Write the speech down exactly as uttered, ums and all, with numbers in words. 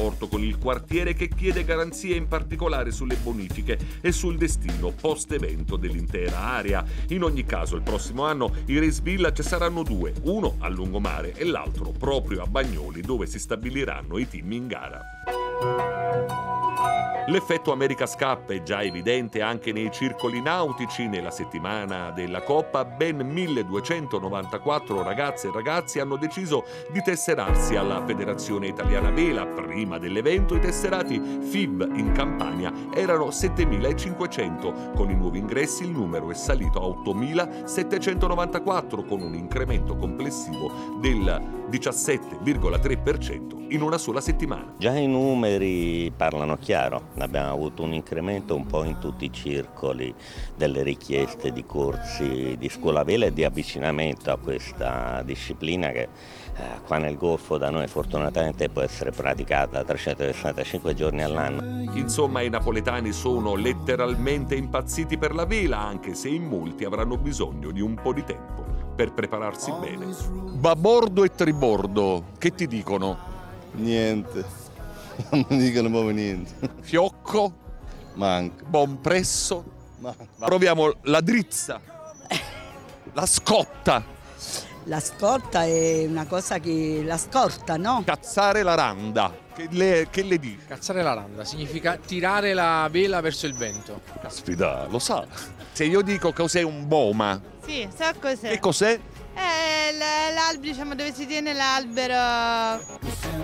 rapporto con il quartiere che chiede garanzie in particolare sulle bonifiche e sul destino post-evento dell'intera area. In ogni caso il prossimo anno i Race Village saranno due, uno a lungomare e l'altro proprio a Bagnoli, dove si stabiliranno i team in gara. L'effetto America's Cup è già evidente anche nei circoli nautici. Nella settimana della Coppa ben milleduecentonovantaquattro ragazze e ragazzi hanno deciso di tesserarsi alla Federazione Italiana Vela. Prima dell'evento i tesserati F I V in Campania erano settemilacinquecento. Con i nuovi ingressi il numero è salito a ottomilasettecentonovantaquattro, con un incremento complessivo del diciassette virgola tre per cento in una sola settimana. Già i numeri parlano chiaro, abbiamo avuto un incremento un po' in tutti i circoli delle richieste di corsi di scuola vela e di avvicinamento a questa disciplina che eh, qua nel Golfo da noi fortunatamente può essere praticata trecentosessantacinque giorni all'anno. Insomma, i napoletani sono letteralmente impazziti per la vela, anche se in molti avranno bisogno di un po' di tempo per prepararsi bene. Babordo e tribordo, che ti dicono? Niente, non mi dicono proprio niente. Fiocco? Manca. Bompresso? Manca. Proviamo la drizza, la scotta. La scorta è una cosa che... la scorta, no? Cazzare la randa. Che le, che le dici? Cazzare la randa significa tirare la vela verso il vento. Caspita, lo sa. Se io dico cos'è un boma, Sì, so cos'è. che cos'è? È l- l'albero, diciamo, dove si tiene l'albero.